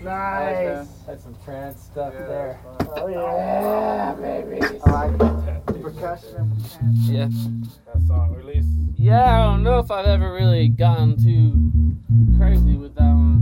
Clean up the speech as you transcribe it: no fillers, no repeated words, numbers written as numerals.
Nice. Had some trance stuff there. Oh yeah, baby. I like it. Percussion and trance. Yeah. That song release. Yeah, I don't know if I've ever really gotten too crazy with that one.